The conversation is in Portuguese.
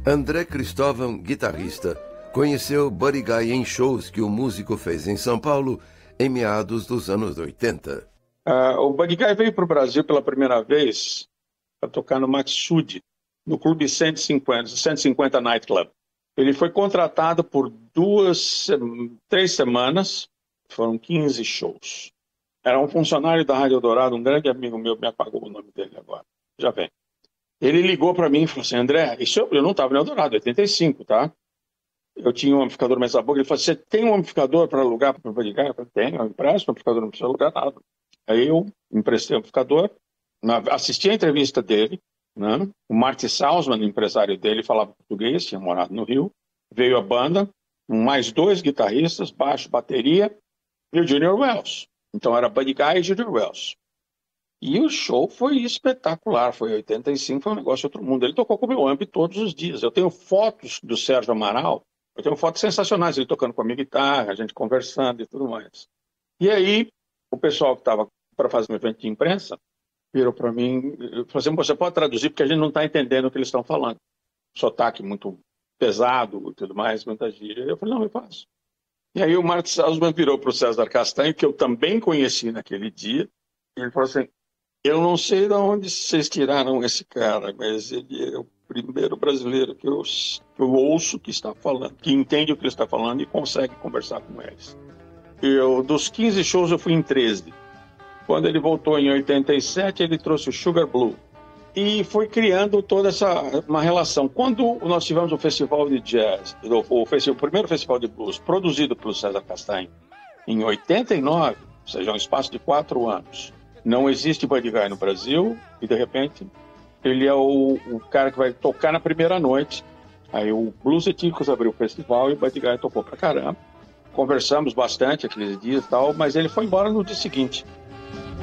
André Cristóvão, guitarrista, conheceu Buddy Guy em shows que o músico fez em São Paulo em meados dos anos 80. O Buddy Guy veio para o Brasil pela primeira vez para tocar no Maxud, no Clube 150 Night Club. Ele foi contratado por 3 semanas, foram 15 shows. Era um funcionário da Rádio Eldorado, um grande amigo meu, me apagou o nome dele agora, já vem. Ele ligou para mim e falou assim: André, eu não estava no Eldorado, 85, tá? Eu tinha um amplificador mesa boca. Ele falou: você tem um amplificador para alugar para o Buddy Guy? Eu falei: tenho, eu empresto, o amplificador não precisa alugar nada. Aí eu emprestei o amplificador, assisti a entrevista dele, né? O Marty Salzman, empresário dele, falava português, tinha morado no Rio. Veio a banda, mais 2 guitarristas, baixo, bateria, e o Junior Wells. Então era Buddy Guy e Junior Wells. E o show foi espetacular, foi 85, foi um negócio de outro mundo. Ele tocou com o meu amp todos os dias. Eu tenho fotos do Sérgio Amaral, eu tenho fotos sensacionais, ele tocando com a minha guitarra, a gente conversando e tudo mais. E aí, o pessoal que estava para fazer um evento de imprensa virou para mim e falou assim: você pode traduzir porque a gente não está entendendo o que eles estão falando. Sotaque muito pesado e tudo mais, muita gíria. Eu falei: não, eu faço. E aí o Marcos Salzman virou para o César Castanho, que eu também conheci naquele dia, e ele falou assim: eu não sei de onde vocês tiraram esse cara, mas ele é o primeiro brasileiro que eu ouço que está falando, que entende o que ele está falando e consegue conversar com eles. Dos 15 shows eu fui em 13. Quando ele voltou em 87, ele trouxe o Sugar Blue. E foi criando toda uma relação. Quando nós tivemos o festival de jazz, o primeiro festival de blues, produzido pelo César Castanho, em 89, ou seja, um espaço de 4 anos, não existe Buddy Guy no Brasil, e de repente ele é o cara que vai tocar na primeira noite. Aí o Blues Etílicos abriu o festival e o Buddy Guy tocou pra caramba. Conversamos bastante aqueles dias e tal, mas ele foi embora no dia seguinte.